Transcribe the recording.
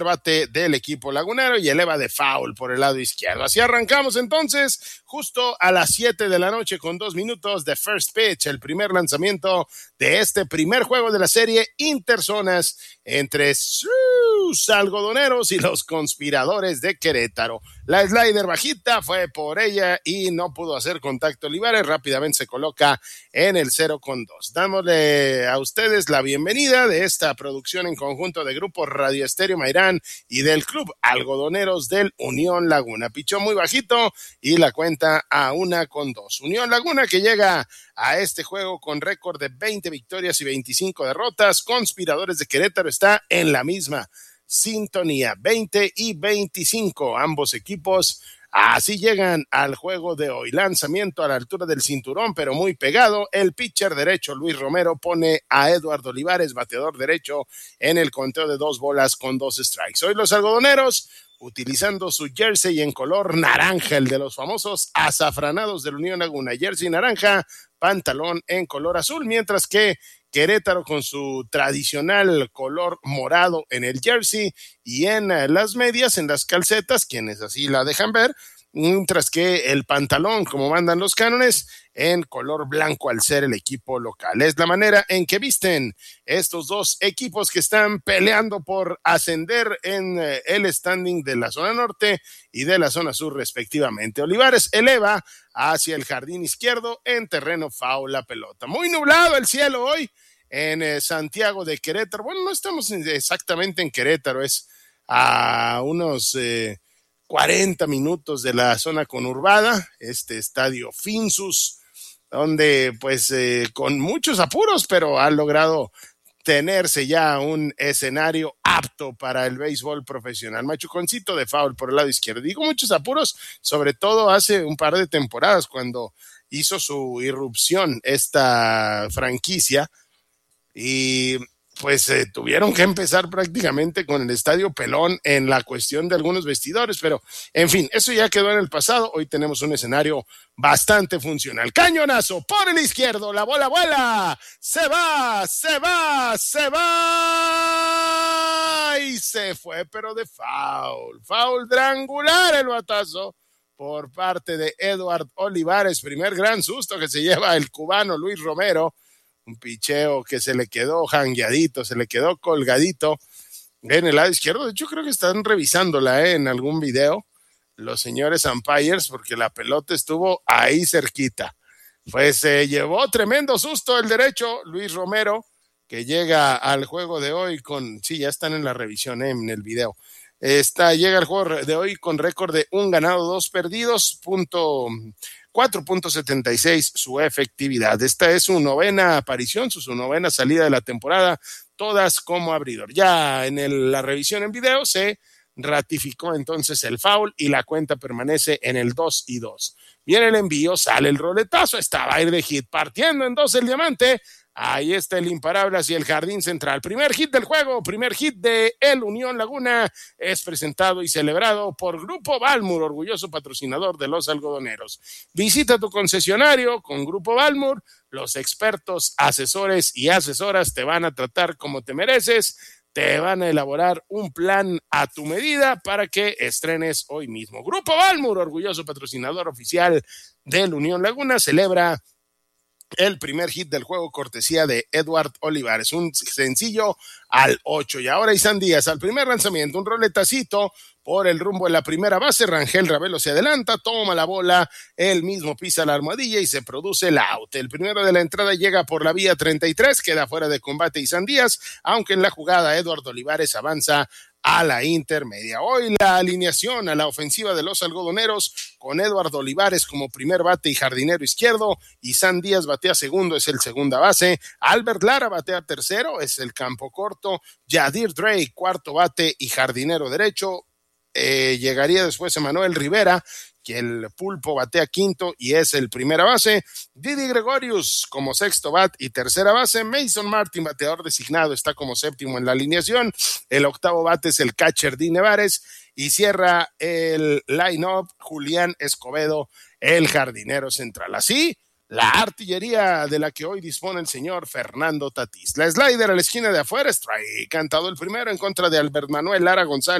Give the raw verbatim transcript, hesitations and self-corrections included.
bate del equipo lagunero y eleva de foul por el lado izquierdo. Así arrancamos entonces justo a las siete de la noche con dos minutos de first pitch, el primer lanzamiento de este primer juego de la serie interzonas entre sus algodoneros y los conspiradores de Querétaro. La slider bajita fue por ella y no pudo hacer contacto Olivares, rápidamente se coloca en el cero con dos. Dámosle a ustedes la bienvenida de esta producción en conjunto de Grupo Radio Estéreo Mairán y del Club Algodoneros del Unión Laguna. Pichó muy bajito y la cuenta a una con dos. Unión Laguna que llega a este juego con récord de veinte victorias y veinticinco derrotas. Conspiradores de Querétaro está en la misma sintonía, veinte y veinticinco. Ambos equipos así llegan al juego de hoy. Lanzamiento a la altura del cinturón, pero muy pegado. El pitcher derecho, Luis Romero, pone a Eduardo Olivares, bateador derecho, en el conteo de dos bolas con dos strikes. Hoy los algodoneros, utilizando su jersey en color naranja, el de los famosos azafranados de la Unión Laguna. Jersey naranja, pantalón en color azul, mientras que Querétaro con su tradicional color morado en el jersey y en las medias, en las calcetas, quienes así la dejan ver, mientras que el pantalón, como mandan los cánones, en color blanco al ser el equipo local. Es la manera en que visten estos dos equipos que están peleando por ascender en el standing de la zona norte y de la zona sur respectivamente. Olivares eleva hacia el jardín izquierdo en terreno foul la pelota. Muy nublado el cielo hoy en eh, Santiago de Querétaro. Bueno, no estamos exactamente en Querétaro, es a unos eh, cuarenta minutos de la zona conurbada, este estadio Finsus, donde pues eh, con muchos apuros, pero ha logrado tenerse ya un escenario apto para el béisbol profesional. Machuconcito de foul por el lado izquierdo. Digo muchos apuros, sobre todo hace un par de temporadas cuando hizo su irrupción esta franquicia y pues eh, tuvieron que empezar prácticamente con el estadio pelón en la cuestión de algunos vestidores, pero en fin, eso ya quedó en el pasado. Hoy tenemos un escenario bastante funcional. Cañonazo por el izquierdo, la bola vuela, se va, se va, se va y se fue, pero de foul, foul triangular el batazo por parte de Eduard Olivares. Primer gran susto que se lleva el cubano Luis Romero. Un picheo que se le quedó jangueadito, se le quedó colgadito en el lado izquierdo. De hecho, creo que están revisándola ¿eh? en algún video los señores umpires, porque la pelota estuvo ahí cerquita. Pues se eh, llevó tremendo susto el derecho Luis Romero, que llega al juego de hoy con, sí, ya están en la revisión ¿eh? en el video. Está, llega al juego de hoy con récord de un ganado, dos perdidos, punto cuatro punto setenta y seis su efectividad. Esta es su novena aparición, su, su novena salida de la temporada, todas como abridor. Ya en el, la revisión en video se ratificó entonces el foul y la cuenta permanece en el dos y dos. Viene el envío, sale el roletazo, estaba a ir de hit, partiendo en dos el diamante. Ahí está el imparable hacia el jardín central. Primer hit del juego, primer hit de el Unión Laguna, es presentado y celebrado por Grupo Balmur, orgulloso patrocinador de los algodoneros. Visita tu concesionario con Grupo Balmur, los expertos, asesores y asesoras te van a tratar como te mereces, te van a elaborar un plan a tu medida para que estrenes hoy mismo. Grupo Balmur, orgulloso patrocinador oficial del Unión Laguna, celebra el primer hit del juego, cortesía de Eduard Olivares, un sencillo al ocho. Y ahora Isan Díaz al primer lanzamiento, un roletacito por el rumbo de la primera base. Rangel Ravelo se adelanta, toma la bola, él mismo pisa la almohadilla y se produce el out. El primero de la entrada llega por la vía treinta y tres, queda fuera de combate Isan Díaz, aunque en la jugada Eduard Olivares avanza a la intermedia. Hoy la alineación a la ofensiva de los algodoneros con Eduardo Olivares como primer bate y jardinero izquierdo, Isan Díaz batea segundo, es el segunda base, Albert Lara batea tercero, es el campo corto, Yadir Drake cuarto bate y jardinero derecho, eh, llegaría después Emanuel Rivera, que el pulpo batea quinto y es el primera base, Didi Gregorius como sexto bat y tercera base, Mason Martin, bateador designado, está como séptimo en la alineación, el octavo bate es el catcher Di Nevares y cierra el line-up Julián Escobedo, el jardinero central. Así la artillería de la que hoy dispone el señor Fernando Tatís. La slider a la esquina de afuera, strike, cantado el primero en contra de Albert Manuel Lara González.